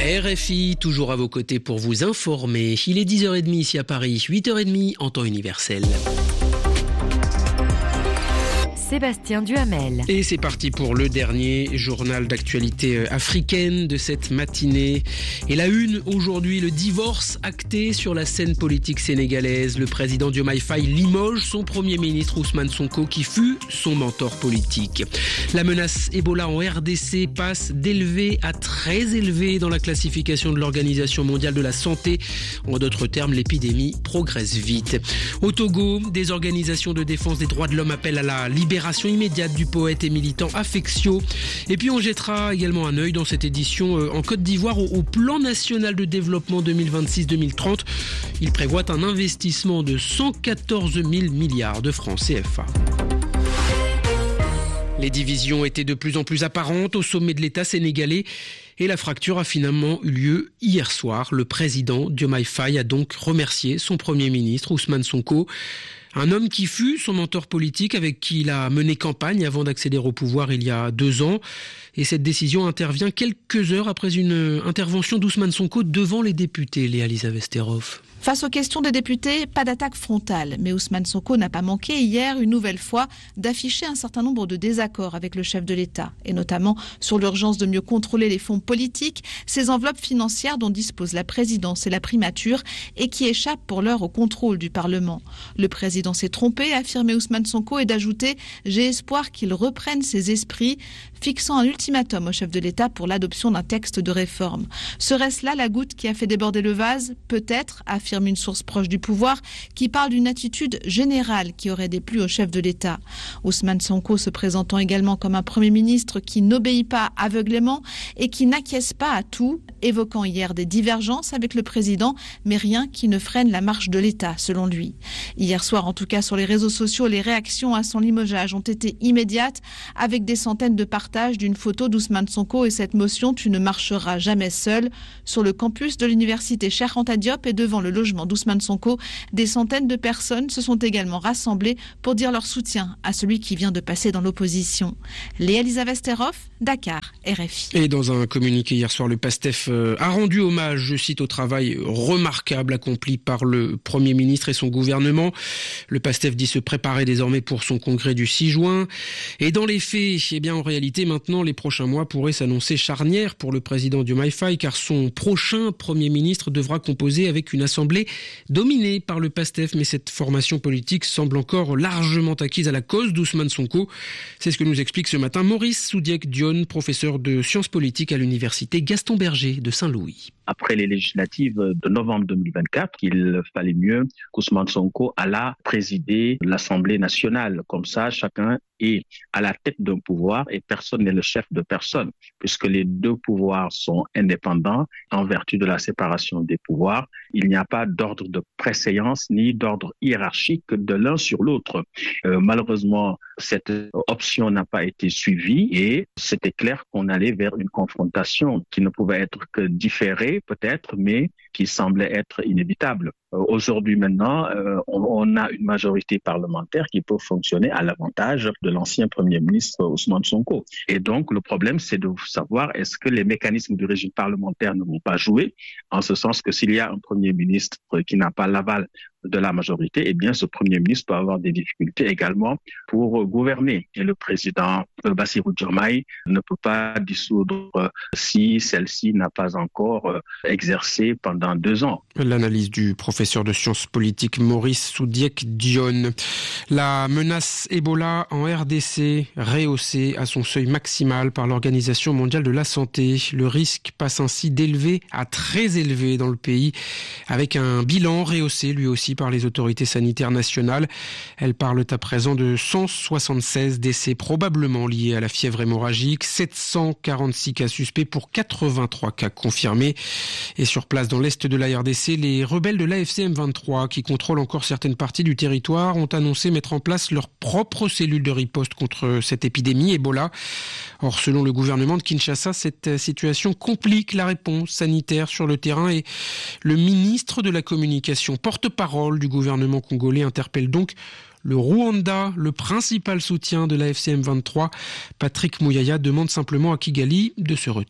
RFI, toujours à vos côtés pour vous informer. Il est 10h30 ici à Paris, 8h30 en temps universel. Sébastien Duhamel. Et c'est parti pour le dernier journal d'actualité africaine de cette matinée. Et la une, aujourd'hui, le divorce acté sur la scène politique sénégalaise. Le président Diomaye Faye limoge son premier ministre Ousmane Sonko qui fut son mentor politique. La menace Ebola en RDC passe d'élevé à très élevé dans la classification de l'Organisation mondiale de la santé. En d'autres termes, l'épidémie progresse vite. Au Togo, des organisations de défense des droits de l'homme appellent à la libération immédiate du poète et militant Afexio. Et puis on jettera également un œil dans cette édition en Côte d'Ivoire au plan national de développement 2026-2030. Il prévoit un investissement de 114 000 milliards de francs CFA. Les divisions étaient de plus en plus apparentes au sommet de l'État sénégalais et la fracture a finalement eu lieu hier soir. Le président Diomaye Faye a donc remercié son Premier ministre Ousmane Sonko, un homme qui fut son mentor politique avec qui il a mené campagne avant d'accéder au pouvoir il y a 2 ans. Et cette décision intervient quelques heures après une intervention d'Ousmane Sonko devant les députés, Léa-Lisa Vesterov. Face aux questions des députés, pas d'attaque frontale. Mais Ousmane Sonko n'a pas manqué hier, une nouvelle fois, d'afficher un certain nombre de désaccords avec le chef de l'État. Et notamment sur l'urgence de mieux contrôler les fonds politiques, ces enveloppes financières dont dispose la présidence et la primature et qui échappent pour l'heure au contrôle du Parlement. Le président s'est trompé, a affirmé Ousmane Sonko, et d'ajouter « J'ai espoir qu'il reprenne ses esprits », fixant un ultimatum au chef de l'État pour l'adoption d'un texte de réforme. Serait-ce là la goutte qui a fait déborder le vase ? Peut-être, affirme une source proche du pouvoir qui parle d'une attitude générale qui aurait déplu au chef de l'État. Ousmane Sonko se présentant également comme un Premier ministre qui n'obéit pas aveuglément et qui n'acquiesce pas à tout, évoquant hier des divergences avec le président, mais rien qui ne freine la marche de l'État, selon lui. Hier soir, en tout cas sur les réseaux sociaux, les réactions à son limogeage ont été immédiates, avec des centaines de partages d'une photo d'Ousmane Sonko et cette motion « Tu ne marcheras jamais seul » sur le campus de l'université Cheikh Anta Diop et devant le logement d'Ousmane Sonko. Des centaines de personnes se sont également rassemblées pour dire leur soutien à celui qui vient de passer dans l'opposition. Léa-Lisa Vesterov, Dakar, RFI. Et dans un communiqué hier soir, le PASTEF a rendu hommage, je cite, au travail remarquable accompli par le Premier ministre et son gouvernement. Le PASTEF dit se préparer désormais pour son congrès du 6 juin. Et dans les faits, en réalité, maintenant, les prochains mois pourraient s'annoncer charnières pour le président Diomaye Faye, car son prochain Premier ministre devra composer avec une assemblée dominée par le PASTEF. Mais cette formation politique semble encore largement acquise à la cause d'Ousmane Sonko. C'est ce que nous explique ce matin Maurice Soudiek-Dione, professeur de sciences politiques à l'université Gaston Berger de Saint-Louis. Après les législatives de novembre 2024, il fallait mieux qu'Ousmane Sonko allât présider l'Assemblée nationale. Comme ça, chacun est à la tête d'un pouvoir et personne n'est le chef de personne, puisque les deux pouvoirs sont indépendants en vertu de la séparation des pouvoirs. Il n'y a pas d'ordre de préséance ni d'ordre hiérarchique de l'un sur l'autre. Malheureusement, cette option n'a pas été suivie et c'était clair qu'on allait vers une confrontation qui ne pouvait être que différée peut-être, mais qui semblait être inévitable. Aujourd'hui maintenant, on a une majorité parlementaire qui peut fonctionner à l'avantage de l'ancien Premier ministre Ousmane Sonko. Et donc le problème, c'est de savoir est-ce que les mécanismes du régime parlementaire ne vont pas jouer, en ce sens que s'il y a un Premier ministre qui n'a pas l'aval de la majorité, eh bien ce Premier ministre peut avoir des difficultés également pour gouverner. Et le président Bassirou Diomaye ne peut pas dissoudre si celle-ci n'a pas encore exercé pendant 2 ans. L'analyse du professeur de sciences politiques Maurice Soudiek-Dione. La menace Ebola en RDC rehaussée à son seuil maximal par l'Organisation mondiale de la santé. Le risque passe ainsi d'élevé à très élevé dans le pays, avec un bilan rehaussé lui aussi par les autorités sanitaires nationales. Elles parlent à présent de 176 décès probablement liés à la fièvre hémorragique, 746 cas suspects pour 83 cas confirmés. Et sur place dans l'est de la RDC, les rebelles de l'AFC M23 qui contrôlent encore certaines parties du territoire ont annoncé mettre en place leur propre cellule de riposte contre cette épidémie Ebola. Or, selon le gouvernement de Kinshasa, cette situation complique la réponse sanitaire sur le terrain et le ministre de la Communication, porte-parole du gouvernement congolais, interpelle donc le Rwanda, le principal soutien de l'AFC M23. Patrick Mouyaya demande simplement à Kigali de se retirer.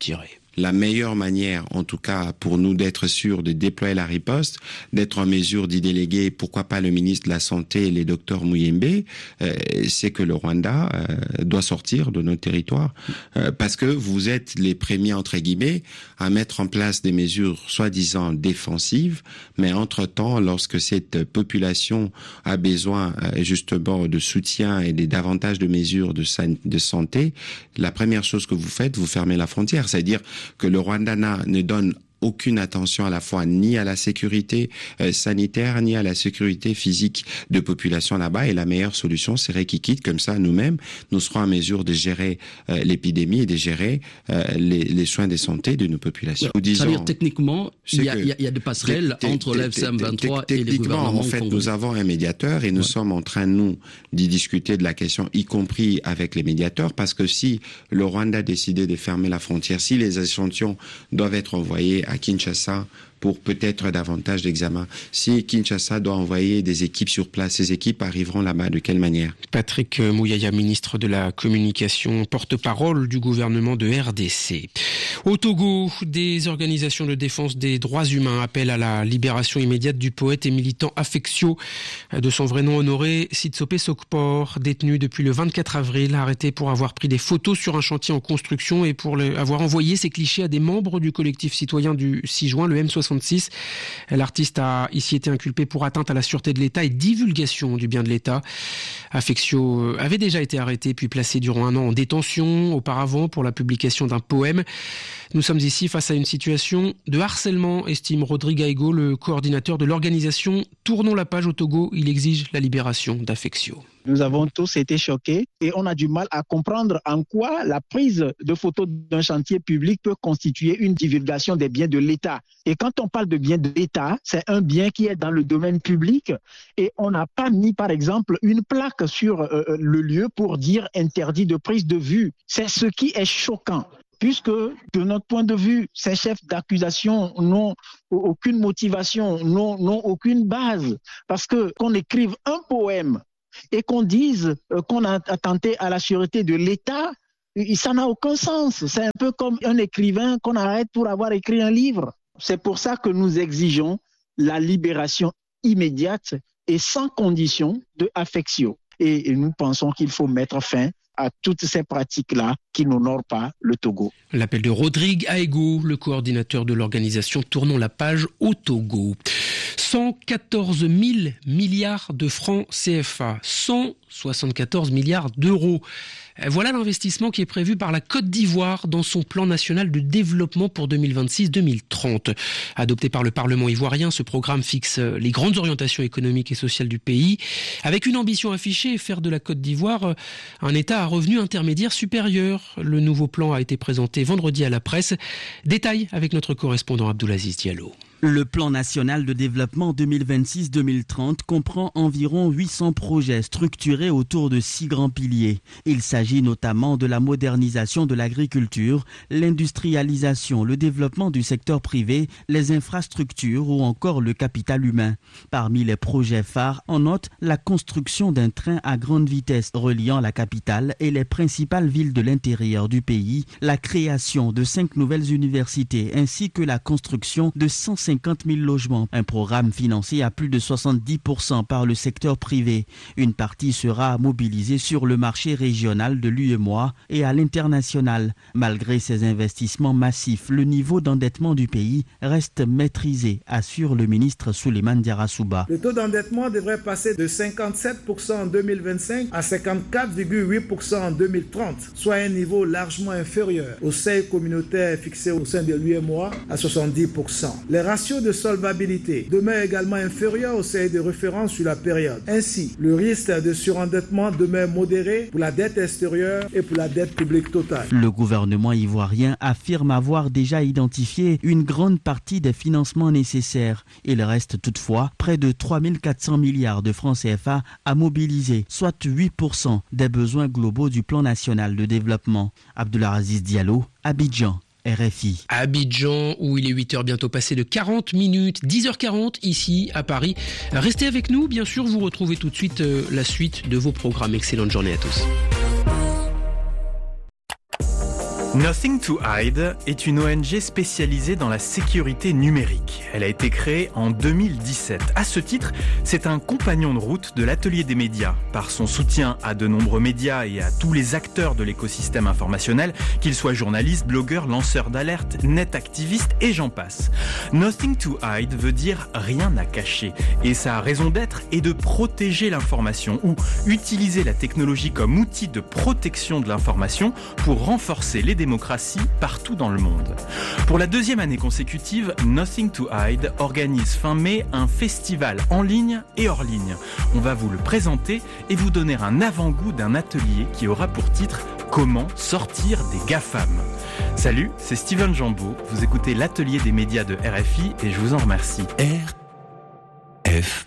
la meilleure manière, en tout cas pour nous, d'être sûr de déployer la riposte, d'être en mesure d'y déléguer, pourquoi pas le ministre de la Santé et les docteurs Muyembe, c'est que le Rwanda doit sortir de nos territoires, parce que vous êtes les premiers, entre guillemets, à mettre en place des mesures soi-disant défensives, mais entre-temps, lorsque cette population a besoin justement de soutien et davantage de mesures de santé, la première chose que vous faites, vous fermez la frontière, c'est-à-dire que le Rwanda ne donne aucune attention à la fois ni à la sécurité sanitaire ni à la sécurité physique de population là-bas, et la meilleure solution serait qu'ils quittent, comme ça nous-mêmes nous serons en mesure de gérer l'épidémie et de gérer les soins de santé de nos populations. C'est-à-dire techniquement il y a des passerelles entre l'FCM23 et les gouvernements en fait congolais. nous avons un médiateur et nous sommes en train d'y discuter de la question, y compris avec les médiateurs, parce que si le Rwanda décidait de fermer la frontière, si les échantillons doivent être envoyés à Kinshasa pour peut-être davantage d'examens, si Kinshasa doit envoyer des équipes sur place, ces équipes arriveront là-bas de quelle manière? Patrick Mouyaya, ministre de la Communication, porte-parole du gouvernement de RDC. Au Togo, des organisations de défense des droits humains appellent à la libération immédiate du poète et militant Afexio, de son vrai nom honoré, Sitsope Sokpor, détenu depuis le 24 avril, arrêté pour avoir pris des photos sur un chantier en construction et pour avoir envoyé ses clichés à des membres du collectif citoyen du 6 juin, le M66. L'artiste a ici été inculpé pour atteinte à la sûreté de l'État et divulgation du bien de l'État. Afexio avait déjà été arrêté puis placé durant 1 an en détention auparavant pour la publication d'un poème. Nous sommes ici face à une situation de harcèlement, estime Rodrigue Aigo, le coordinateur de l'organisation Tournons la page au Togo. Il exige la libération d'Afexio. Nous avons tous été choqués et on a du mal à comprendre en quoi la prise de photos d'un chantier public peut constituer une divulgation des biens de l'État. Et quand on parle de biens de l'État, c'est un bien qui est dans le domaine public et on n'a pas mis, par exemple, une plaque sur le lieu pour dire interdit de prise de vue. C'est ce qui est choquant. Puisque, de notre point de vue, ces chefs d'accusation n'ont aucune motivation, n'ont aucune base. Parce que qu'on écrive un poème et qu'on dise qu'on a attenté à la sûreté de l'État, ça n'a aucun sens. C'est un peu comme un écrivain qu'on arrête pour avoir écrit un livre. C'est pour ça que nous exigeons la libération immédiate et sans condition de Afexio. Et nous pensons qu'il faut mettre fin à toutes ces pratiques-là qui n'honorent pas le Togo. L'appel de Rodrigue Aigo, le coordinateur de l'organisation Tournons la page au Togo. 114 000 milliards de francs CFA, 174 milliards d'euros. Voilà l'investissement qui est prévu par la Côte d'Ivoire dans son plan national de développement pour 2026-2030. Adopté par le Parlement ivoirien, ce programme fixe les grandes orientations économiques et sociales du pays, avec une ambition affichée, faire de la Côte d'Ivoire un État à revenu intermédiaire supérieur. Le nouveau plan a été présenté vendredi à la presse. Détail avec notre correspondant Abdoulaziz Diallo. Le plan national de développement 2026-2030 comprend environ 800 projets structurés autour de 6 grands piliers. Il s'agit notamment de la modernisation de l'agriculture, l'industrialisation, le développement du secteur privé, les infrastructures ou encore le capital humain. Parmi les projets phares, on note la construction d'un train à grande vitesse reliant la capitale et les principales villes de l'intérieur du pays, la création de 5 nouvelles universités ainsi que la construction de 150 000 logements. Un programme financé à plus de 70% par le secteur privé. Une partie sera mobilisée sur le marché régional de l'UEMOA et à l'international. Malgré ces investissements massifs, le niveau d'endettement du pays reste maîtrisé, assure le ministre Souleymane Diarra-Souba. Le taux d'endettement devrait passer de 57% en 2025 à 54,8% en 2030, soit un niveau largement inférieur au seuil communautaire fixé au sein de l'UEMOA à 70%. Les ratios de solvabilité demeure également inférieur au seuil de référence sur la période. Ainsi, le risque de surendettement demeure modéré pour la dette extérieure et pour la dette publique totale. Le gouvernement ivoirien affirme avoir déjà identifié une grande partie des financements nécessaires. Il reste toutefois près de 3 400 milliards de francs CFA à mobiliser, soit 8% des besoins globaux du plan national de développement. Abdoulaziz Diallo, Abidjan. RFI. Abidjan, où il est 8h bientôt passé de 40 minutes, 10h40 ici à Paris. Restez avec nous, bien sûr, vous retrouvez tout de suite la suite de vos programmes. Excellente journée à tous. Nothing to Hide est une ONG spécialisée dans la sécurité numérique. Elle a été créée en 2017. À ce titre, c'est un compagnon de route de l'atelier des médias. Par son soutien à de nombreux médias et à tous les acteurs de l'écosystème informationnel, qu'ils soient journalistes, blogueurs, lanceurs d'alerte, net-activistes et j'en passe. Nothing to Hide veut dire rien à cacher. Et sa raison d'être est de protéger l'information ou utiliser la technologie comme outil de protection de l'information pour renforcer les démocratie partout dans le monde. Pour la deuxième année consécutive, Nothing to Hide organise fin mai un festival en ligne et hors ligne. On va vous le présenter et vous donner un avant-goût d'un atelier qui aura pour titre « Comment sortir des GAFAM ». Salut, c'est Steven Jambeau, vous écoutez l'atelier des médias de RFI et je vous en remercie. RFI.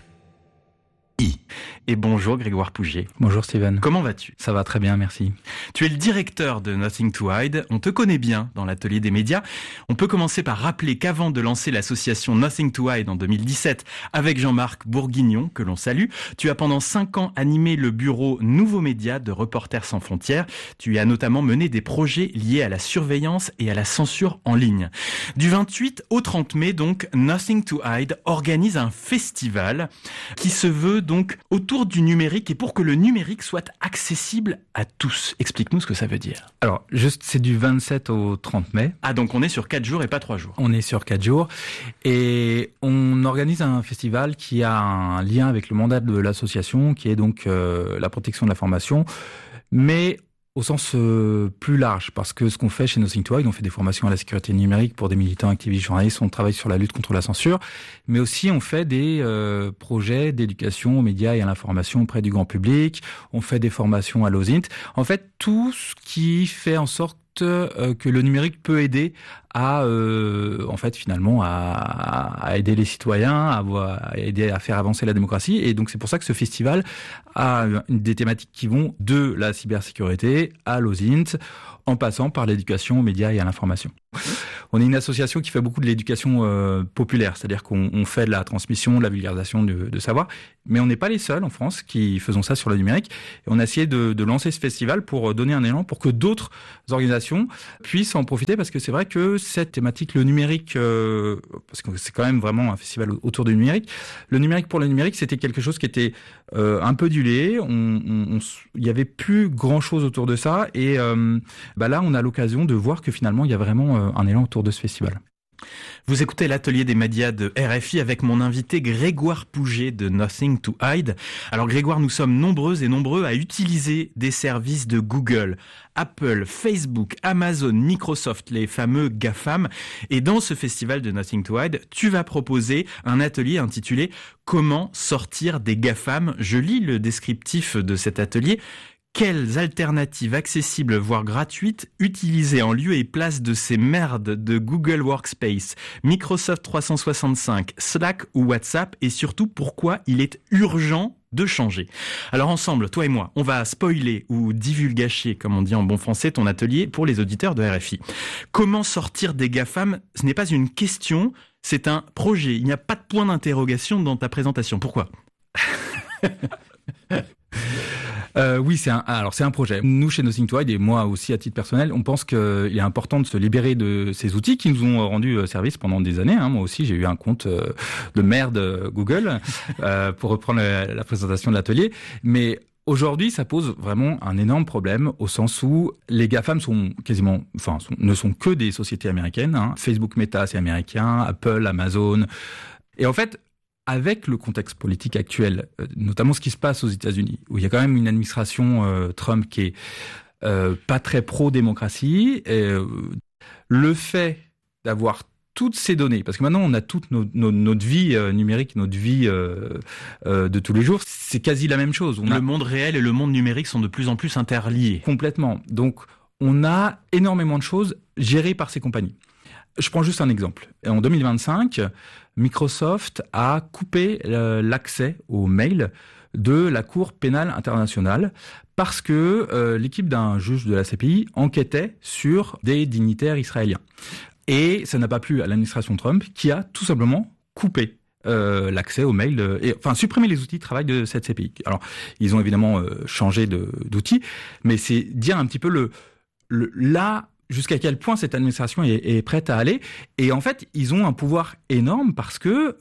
Et bonjour Grégoire Pouget. Bonjour Steven. Comment vas-tu ? Ça va très bien, merci. Tu es le directeur de Nothing to Hide. On te connaît bien dans l'atelier des médias. On peut commencer par rappeler qu'avant de lancer l'association Nothing to Hide en 2017 avec Jean-Marc Bourguignon, que l'on salue, tu as pendant 5 ans animé le bureau Nouveaux Médias de Reporters sans frontières. Tu as notamment mené des projets liés à la surveillance et à la censure en ligne. Du 28 au 30 mai, donc, Nothing to Hide organise un festival qui se veut donc autour du numérique et pour que le numérique soit accessible à tous. Explique-nous ce que ça veut dire. Alors, c'est du 27 au 30 mai. Ah, donc on est sur 4 jours et pas 3 jours. On est sur 4 jours et on organise un festival qui a un lien avec le mandat de l'association qui est donc la protection de l'information, mais au sens plus large, parce que ce qu'on fait chez Nothing to Hide, on fait des formations à la sécurité numérique pour des militants, activistes, journalistes, on travaille sur la lutte contre la censure, mais aussi on fait des projets d'éducation aux médias et à l'information auprès du grand public, on fait des formations à l'OSINT, en fait tout ce qui fait en sorte que le numérique peut aider à finalement à aider les citoyens, à aider à faire avancer la démocratie. Et donc c'est pour ça que ce festival a des thématiques qui vont de la cybersécurité à l'OSINT, en passant par l'éducation aux médias et à l'information. On est une association qui fait beaucoup de l'éducation populaire, c'est-à-dire qu'on fait de la transmission, de la vulgarisation de savoir, mais on n'est pas les seuls en France qui faisons ça sur le numérique. Et on a essayé de lancer ce festival pour donner un élan pour que d'autres organisations puissent en profiter, parce que c'est vrai que cette thématique, le numérique, parce que c'est quand même vraiment un festival autour du numérique, le numérique pour le numérique, c'était quelque chose qui était un peu dilué, il y avait plus grand-chose autour de ça, et là on a l'occasion de voir que finalement il y a vraiment un élan autour de ce festival. Vous écoutez l'atelier des médias de RFI avec mon invité Grégoire Pouget de Nothing to Hide. Alors Grégoire, nous sommes nombreuses et nombreux à utiliser des services de Google, Apple, Facebook, Amazon, Microsoft, les fameux GAFAM. Et dans ce festival de Nothing to Hide, tu vas proposer un atelier intitulé « Comment sortir des GAFAM ». Je lis le descriptif de cet atelier. Quelles alternatives accessibles, voire gratuites, utiliser en lieu et place de ces merdes de Google Workspace, Microsoft 365, Slack ou WhatsApp, et surtout pourquoi il est urgent de changer. Alors ensemble, toi et moi, on va spoiler ou divulgacher, comme on dit en bon français, ton atelier pour les auditeurs de RFI. Comment sortir des GAFAM ? Ce n'est pas une question, c'est un projet. Il n'y a pas de point d'interrogation dans ta présentation. Pourquoi ? Oui, c'est un projet. Nous, chez Nothing to Hide, et moi aussi à titre personnel, on pense qu'il est important de se libérer de ces outils qui nous ont rendu service pendant des années. Moi aussi, j'ai eu un compte de merde Google, pour reprendre la présentation de l'atelier. Mais aujourd'hui, ça pose vraiment un énorme problème au sens où les GAFAM ne sont que des sociétés américaines. Facebook, Meta, c'est américain, Apple, Amazon. Et en fait, avec le contexte politique actuel, notamment ce qui se passe aux États-Unis, où il y a quand même une administration Trump qui est pas très pro-démocratie, le fait d'avoir toutes ces données, parce que maintenant on a toute notre vie numérique, notre vie de tous les jours, c'est quasi la même chose. Le monde réel et le monde numérique sont de plus en plus interliés. Complètement. Donc on a énormément de choses gérées par ces compagnies. Je prends juste un exemple. En 2025, Microsoft a coupé l'accès aux mails de la Cour pénale internationale parce que l'équipe d'un juge de la CPI enquêtait sur des dignitaires israéliens. Et ça n'a pas plu à l'administration Trump qui a tout simplement coupé l'accès aux mails, supprimé les outils de travail de cette CPI. Alors, ils ont évidemment changé d'outils, mais c'est dire un petit peu la jusqu'à quel point cette administration est prête à aller. Et en fait, ils ont un pouvoir énorme parce que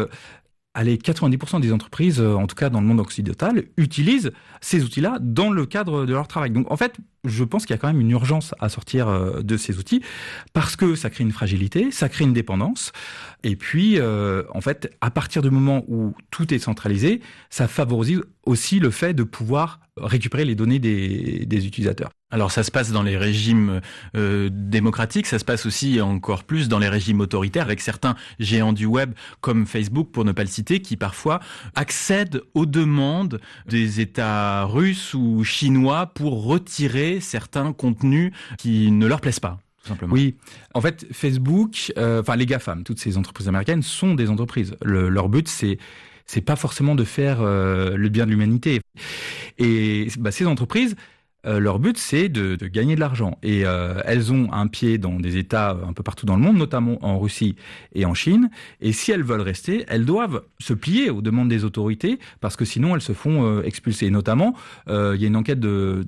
90% des entreprises, en tout cas dans le monde occidental, utilisent ces outils-là dans le cadre de leur travail. Donc en fait, je pense qu'il y a quand même une urgence à sortir de ces outils parce que ça crée une fragilité, ça crée une dépendance. Et puis, en fait, à partir du moment où tout est centralisé, ça favorise aussi le fait de pouvoir récupérer les données des utilisateurs. Alors ça se passe dans les régimes démocratiques, ça se passe aussi encore plus dans les régimes autoritaires avec certains géants du web comme Facebook, pour ne pas le citer, qui parfois accèdent aux demandes des États russes ou chinois pour retirer certains contenus qui ne leur plaisent pas. Simplement. Oui, en fait, Facebook, les GAFAM, toutes ces entreprises américaines sont des entreprises. Leur but, c'est pas forcément de faire le bien de l'humanité. Et ces entreprises, leur but, c'est de gagner de l'argent. Et elles ont un pied dans des États un peu partout dans le monde, notamment en Russie et en Chine. Et si elles veulent rester, elles doivent se plier aux demandes des autorités, parce que sinon, elles se font expulser. Et notamment, il y a une enquête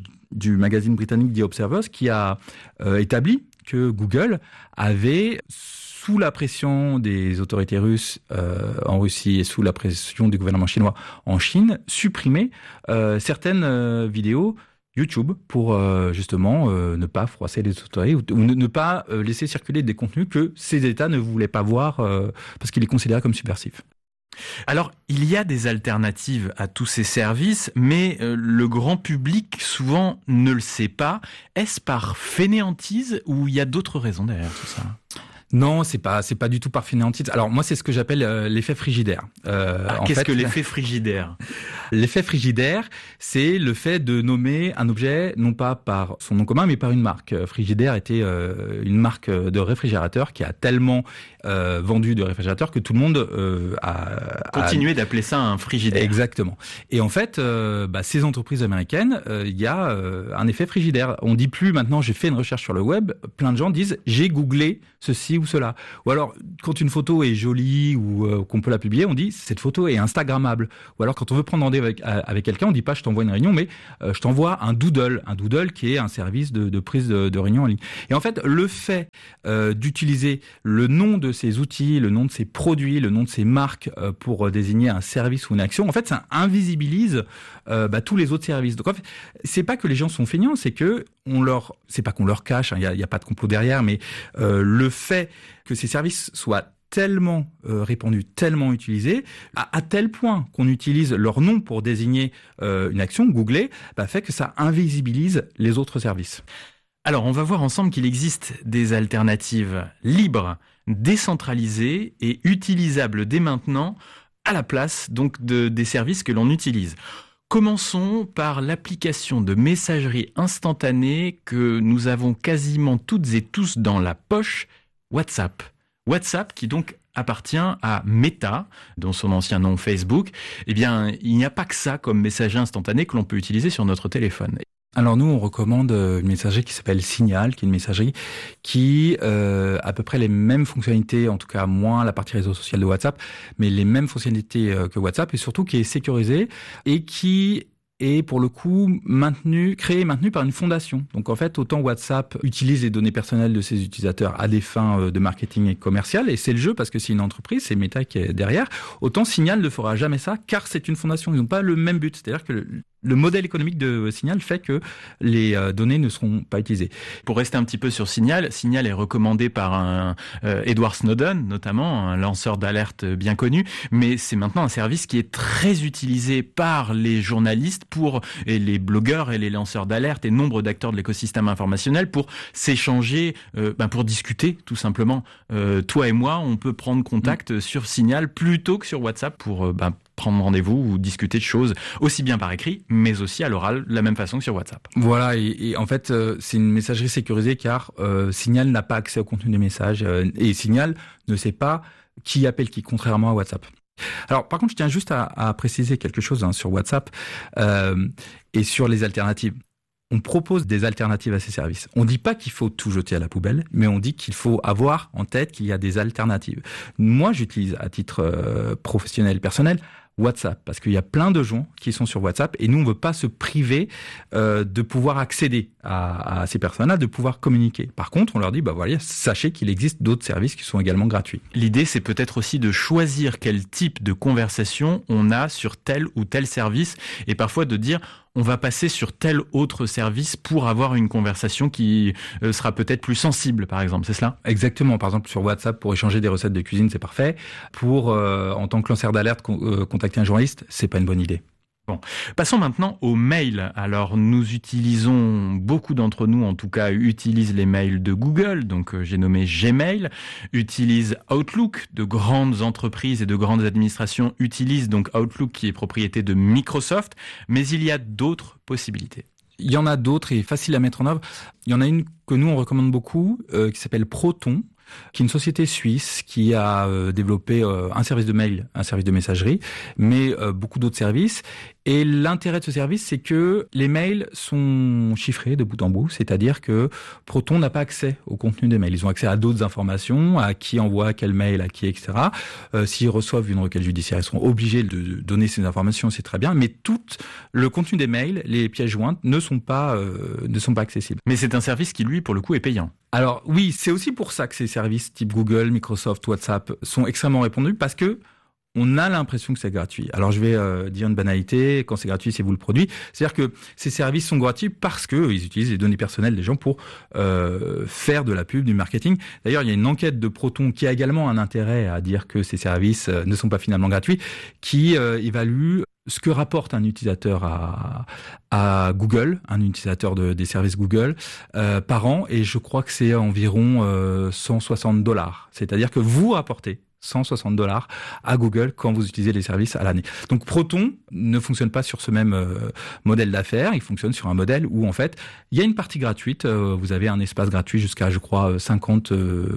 du magazine britannique The Observer qui a établi que Google avait, sous la pression des autorités russes en Russie et sous la pression du gouvernement chinois en Chine, supprimé certaines vidéos YouTube pour justement ne pas froisser les autorités ou ne pas laisser circuler des contenus que ces États ne voulaient pas voir parce qu'ils les considéraient comme subversifs. Alors, il y a des alternatives à tous ces services, mais le grand public souvent ne le sait pas. Est-ce par fainéantise ou il y a d'autres raisons derrière tout ça ? Non, c'est pas du tout par fainéantise. Alors moi, c'est ce que j'appelle l'effet frigidaire. Qu'est-ce que l'effet frigidaire ? L'effet frigidaire, c'est le fait de nommer un objet non pas par son nom commun, mais par une marque. Frigidaire était une marque de réfrigérateur qui a tellement vendu de réfrigérateurs que tout le monde a continué d'appeler ça un frigidaire. Exactement. Et en fait, ces entreprises américaines, il y a un effet frigidaire. On dit plus maintenant, j'ai fait une recherche sur le web. Plein de gens disent, j'ai googlé ceci ou cela. Ou alors, quand une photo est jolie ou qu'on peut la publier, on dit cette photo est instagrammable. Ou alors, quand on veut prendre rendez-vous avec quelqu'un, on dit pas je t'envoie une réunion, mais je t'envoie un doodle. Un doodle qui est un service de prise de réunion en ligne. Et en fait, le fait d'utiliser le nom de ces outils, le nom de ces produits, le nom de ces marques pour désigner un service ou une action, en fait, ça invisibilise tous les autres services. Donc, en fait, c'est pas que les gens sont feignants, c'est que c'est pas qu'on leur cache, il y a pas de complot derrière, mais le fait que ces services soient tellement répandus, tellement utilisés, à tel point qu'on utilise leur nom pour désigner une action, googler, fait que ça invisibilise les autres services. Alors, on va voir ensemble qu'il existe des alternatives libres, décentralisées et utilisables dès maintenant à la place donc des services que l'on utilise. Commençons par l'application de messagerie instantanée que nous avons quasiment toutes et tous dans la poche, WhatsApp. WhatsApp qui donc appartient à Meta, dont son ancien nom Facebook. Eh bien, il n'y a pas que ça comme messagerie instantanée que l'on peut utiliser sur notre téléphone. Alors nous, on recommande une messagerie qui s'appelle Signal, qui est une messagerie qui a à peu près les mêmes fonctionnalités, en tout cas moins la partie réseau social de WhatsApp, mais les mêmes fonctionnalités que WhatsApp, et surtout qui est sécurisée et qui est pour le coup créé et maintenu par une fondation. Donc en fait, autant WhatsApp utilise les données personnelles de ses utilisateurs à des fins de marketing et commercial, et c'est le jeu parce que c'est une entreprise, c'est Meta qui est derrière, autant Signal ne fera jamais ça car c'est une fondation. Ils n'ont pas le même but, c'est-à-dire que le modèle économique de Signal fait que les données ne seront pas utilisées. Pour rester un petit peu sur Signal, Signal est recommandé par un Edward Snowden, notamment, un lanceur d'alerte bien connu, mais c'est maintenant un service qui est très utilisé par les journalistes et les blogueurs et les lanceurs d'alerte et nombre d'acteurs de l'écosystème informationnel pour s'échanger, pour discuter tout simplement. Toi et moi, on peut prendre contact sur Signal plutôt que sur WhatsApp pour prendre rendez-vous ou discuter de choses aussi bien par écrit, mais aussi à l'oral, de la même façon que sur WhatsApp. Voilà, et en fait, c'est une messagerie sécurisée car Signal n'a pas accès au contenu des messages et Signal ne sait pas qui appelle qui, contrairement à WhatsApp. Alors, par contre, je tiens juste à préciser quelque chose sur WhatsApp et sur les alternatives. On propose des alternatives à ces services. On ne dit pas qu'il faut tout jeter à la poubelle, mais on dit qu'il faut avoir en tête qu'il y a des alternatives. Moi, j'utilise à titre professionnel, personnel, WhatsApp, parce qu'il y a plein de gens qui sont sur WhatsApp et nous, on ne veut pas se priver de pouvoir accéder à ces personnes-là, de pouvoir communiquer. Par contre, on leur dit, voilà, sachez qu'il existe d'autres services qui sont également gratuits. L'idée, c'est peut-être aussi de choisir quel type de conversation on a sur tel ou tel service et parfois de dire on va passer sur tel autre service pour avoir une conversation qui sera peut-être plus sensible, par exemple, c'est cela ? Exactement. Par exemple, sur WhatsApp, pour échanger des recettes de cuisine, c'est parfait. Pour, en tant que lanceur d'alerte, contacter un journaliste, c'est pas une bonne idée. Bon, passons maintenant aux mails. Alors, nous utilisons, beaucoup d'entre nous en tout cas, utilisent les mails de Google, donc j'ai nommé Gmail, utilisent Outlook, de grandes entreprises et de grandes administrations utilisent donc Outlook qui est propriété de Microsoft, mais il y a d'autres possibilités. Il y en a d'autres et faciles à mettre en œuvre. Il y en a une que nous on recommande beaucoup, qui s'appelle Proton, qui est une société suisse qui a développé un service de mail, un service de messagerie, mais beaucoup d'autres services. Et l'intérêt de ce service, c'est que les mails sont chiffrés de bout en bout, c'est-à-dire que Proton n'a pas accès au contenu des mails. Ils ont accès à d'autres informations, à qui envoie quel mail, à qui, etc. S'ils reçoivent une requête judiciaire, ils seront obligés de donner ces informations, c'est très bien. Mais tout le contenu des mails, les pièces jointes, ne sont pas accessibles. Mais c'est un service qui, lui, pour le coup, est payant. Alors oui, c'est aussi pour ça que ces services type Google, Microsoft, WhatsApp sont extrêmement répandus parce que on a l'impression que c'est gratuit. Alors je vais dire une banalité, quand c'est gratuit, c'est vous le produit. C'est-à-dire que ces services sont gratuits parce que ils utilisent les données personnelles des gens pour faire de la pub, du marketing. D'ailleurs, il y a une enquête de Proton qui a également un intérêt à dire que ces services ne sont pas finalement gratuits, qui évalue ce que rapporte un utilisateur à Google, un utilisateur des services Google par an, et je crois que c'est environ $160. C'est-à-dire que vous rapportez $160 à Google quand vous utilisez les services à l'année. Donc Proton ne fonctionne pas sur ce même modèle d'affaires, il fonctionne sur un modèle où en fait il y a une partie gratuite, vous avez un espace gratuit jusqu'à je crois 50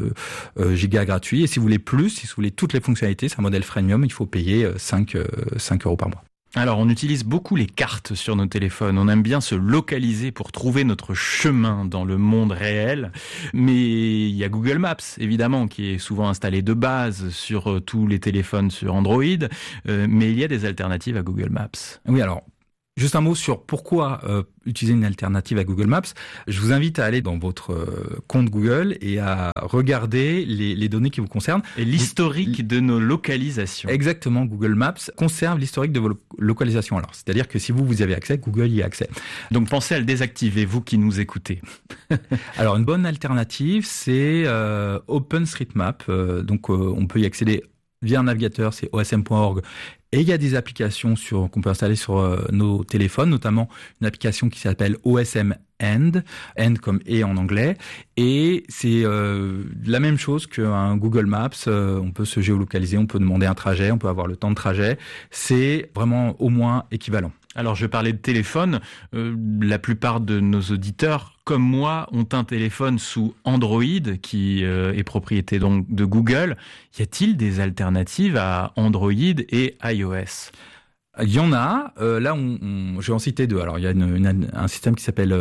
gigas gratuits, et si vous voulez plus, si vous voulez toutes les fonctionnalités, c'est un modèle freemium, il faut payer 5 € par mois. Alors, on utilise beaucoup les cartes sur nos téléphones. On aime bien se localiser pour trouver notre chemin dans le monde réel. Mais il y a Google Maps, évidemment, qui est souvent installé de base sur tous les téléphones sur Android. Mais il y a des alternatives à Google Maps. Oui, alors, juste un mot sur pourquoi utiliser une alternative à Google Maps. Je vous invite à aller dans votre compte Google et à regarder les données qui vous concernent. Et l'historique de nos localisations. Exactement, Google Maps conserve l'historique de vos localisations. Alors, c'est-à-dire que si vous y avez accès, Google y a accès. Donc pensez à le désactiver, vous qui nous écoutez. Alors, une bonne alternative, c'est OpenStreetMap. Donc, on peut y accéder via un navigateur, c'est osm.org. Et il y a des applications qu'on peut installer sur nos téléphones, notamment une application qui s'appelle OSM End comme et en anglais. Et c'est la même chose qu'un Google Maps. On peut se géolocaliser, on peut demander un trajet, on peut avoir le temps de trajet. C'est vraiment au moins équivalent. Alors, je parlais de téléphone. La plupart de nos auditeurs, comme moi, ont un téléphone sous Android qui est propriété donc de Google. Y a-t-i des alternatives à Android et iOS ? Il y en a. Là, je vais en citer deux. Alors, il y a un système qui s'appelle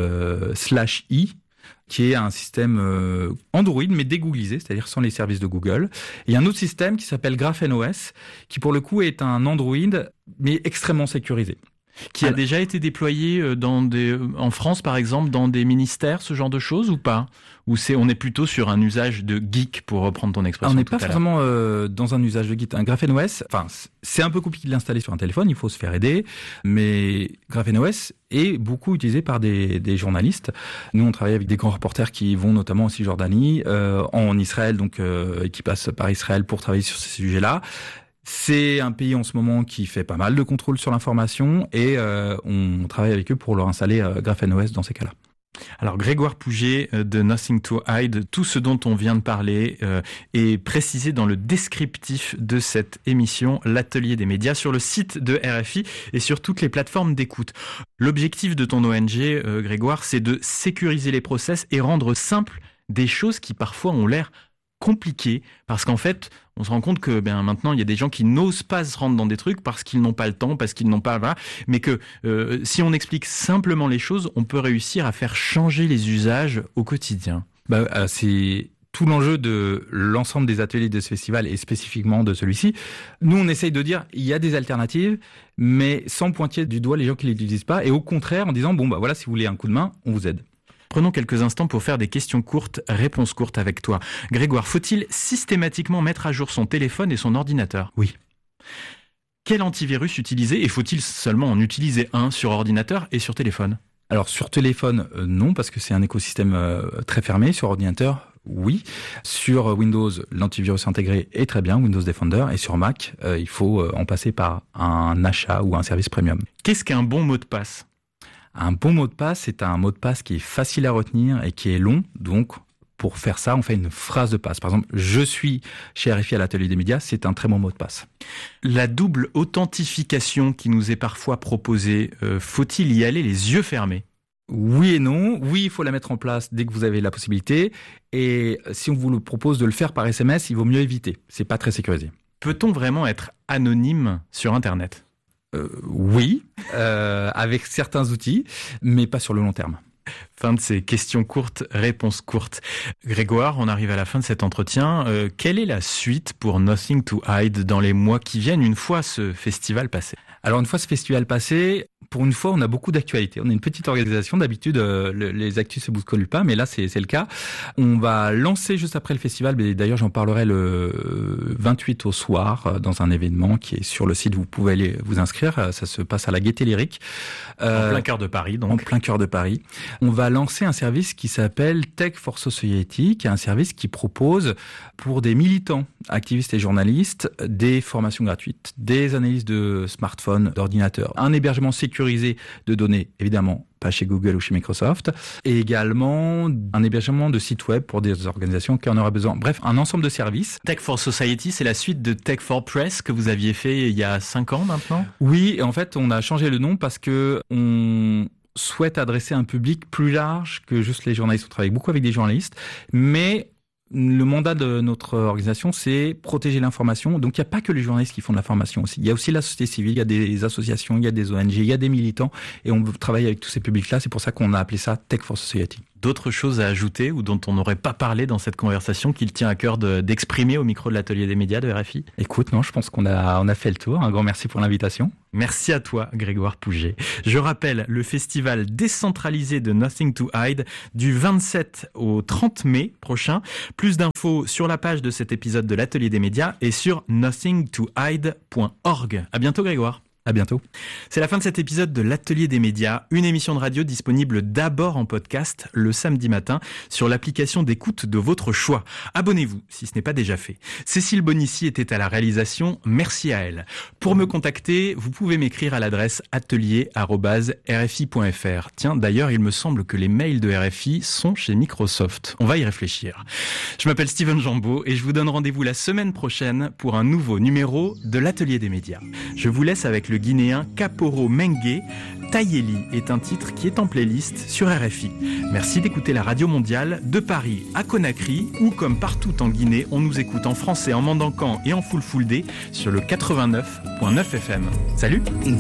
/i, qui est un système Android, mais dégooglisé, c'est-à-dire sans les services de Google. Et il y a un autre système qui s'appelle GrapheneOS, qui pour le coup est un Android, mais extrêmement sécurisé. Qui a déjà été déployé en France, par exemple, dans des ministères, ce genre de choses, ou pas ? Ou on est plutôt sur un usage de geek, pour reprendre ton expression. On n'est pas vraiment dans un usage de geek. Un GrapheneOS, c'est un peu compliqué de l'installer sur un téléphone, il faut se faire aider, mais GrapheneOS est beaucoup utilisé par des journalistes. Nous, on travaille avec des grands reporters qui vont notamment en Cisjordanie, en Israël, donc qui passent par Israël pour travailler sur ces sujets-là. C'est un pays en ce moment qui fait pas mal de contrôle sur l'information et on travaille avec eux pour leur installer GrapheneOS dans ces cas-là. Alors Grégoire Pouget de Nothing to Hide, tout ce dont on vient de parler est précisé dans le descriptif de cette émission, l'Atelier des médias, sur le site de RFI et sur toutes les plateformes d'écoute. L'objectif de ton ONG, Grégoire, c'est de sécuriser les process et rendre simples des choses qui parfois ont l'air compliqué parce qu'en fait, on se rend compte que maintenant, il y a des gens qui n'osent pas se rendre dans des trucs parce qu'ils n'ont pas le temps, parce qu'ils n'ont pas... Voilà, mais que si on explique simplement les choses, on peut réussir à faire changer les usages au quotidien. C'est tout l'enjeu de l'ensemble des ateliers de ce festival et spécifiquement de celui-ci. Nous, on essaye de dire il y a des alternatives, mais sans pointer du doigt les gens qui ne l'utilisent pas, et au contraire en disant voilà, si vous voulez un coup de main, on vous aide. Prenons quelques instants pour faire des questions courtes, réponses courtes avec toi. Grégoire, faut-il systématiquement mettre à jour son téléphone et son ordinateur ? Oui. Quel antivirus utiliser, et faut-il seulement en utiliser un sur ordinateur et sur téléphone ? Alors sur téléphone, non, parce que c'est un écosystème très fermé. Sur ordinateur, oui. Sur Windows, l'antivirus intégré est très bien, Windows Defender. Et sur Mac, il faut en passer par un achat ou un service premium. Qu'est-ce qu'un bon mot de passe ? Un bon mot de passe, c'est un mot de passe qui est facile à retenir et qui est long. Donc, pour faire ça, on fait une phrase de passe. Par exemple, je suis chez RFI à l'atelier des médias, c'est un très bon mot de passe. La double authentification qui nous est parfois proposée, faut-il y aller les yeux fermés ? Oui et non. Oui, il faut la mettre en place dès que vous avez la possibilité. Et si on vous le propose de le faire par SMS, il vaut mieux éviter. C'est pas très sécurisé. Peut-on vraiment être anonyme sur Internet ? Oui, avec certains outils, mais pas sur le long terme. Fin de ces questions courtes, réponses courtes. Grégoire, on arrive à la fin de cet entretien. Quelle est la suite pour Nothing to Hide dans les mois qui viennent, une fois ce festival passé ? Alors une fois ce festival passé, pour une fois on a beaucoup d'actualités. On est une petite organisation, d'habitude les actus se bousculent pas, mais là c'est le cas. On va lancer juste après le festival, mais d'ailleurs j'en parlerai le 28 au soir dans un événement qui est sur le site, vous pouvez aller vous inscrire, ça se passe à la Gaîté Lyrique. En plein cœur de Paris donc. En plein cœur de Paris. On va lancer un service qui s'appelle Tech for Society, qui est un service qui propose pour des militants, activistes et journalistes, des formations gratuites, des analyses de smartphones, d'ordinateurs, un hébergement sécurisé de données, évidemment pas chez Google ou chez Microsoft, et également un hébergement de sites web pour des organisations qui en auraient besoin. Bref, un ensemble de services. Tech for Society, c'est la suite de Tech for Press que vous aviez fait il y a 5 ans maintenant ? Oui, et en fait, on a changé le nom parce que on souhaite adresser un public plus large que juste les journalistes. On travaille beaucoup avec des journalistes, mais le mandat de notre organisation, c'est protéger l'information. Donc, il n'y a pas que les journalistes qui font de la formation aussi. Il y a aussi la société civile, il y a des associations, il y a des ONG, il y a des militants. Et on travaille avec tous ces publics-là. C'est pour ça qu'on a appelé ça Tech for Society. D'autres choses à ajouter ou dont on n'aurait pas parlé dans cette conversation qu'il tient à cœur d'exprimer au micro de l'atelier des médias de RFI ? Écoute, non, je pense qu'on a fait le tour. Un grand merci pour l'invitation. Merci à toi, Grégoire Pouget. Je rappelle le festival décentralisé de Nothing to Hide du 27 au 30 mai prochain. Plus d'infos sur la page de cet épisode de l'atelier des médias et sur nothingtohide.org. À bientôt, Grégoire. À bientôt. C'est la fin de cet épisode de l'Atelier des médias, une émission de radio disponible d'abord en podcast le samedi matin sur l'application d'écoute de votre choix. Abonnez-vous si ce n'est pas déjà fait. Cécile Bonissi était à la réalisation, merci à elle. Pour me contacter, vous pouvez m'écrire à l'adresse atelier@rfi.fr. Tiens, d'ailleurs, il me semble que les mails de RFI sont chez Microsoft. On va y réfléchir. Je m'appelle Steven Jambeau et je vous donne rendez-vous la semaine prochaine pour un nouveau numéro de l'Atelier des médias. Je vous laisse avec le Guinéen Kaporo Mengue. Tayeli est un titre qui est en playlist sur RFI. Merci d'écouter la radio mondiale de Paris à Conakry, où comme partout en Guinée, on nous écoute en français, en mandankan et en fulfulde sur le 89.9 FM. Salut!